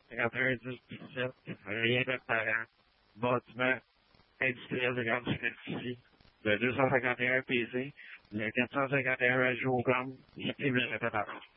51-10-17, rien de parent, bâtiment industriel de grande superficie, le 251 PC, le 451 Géocom, Steve le répéteur.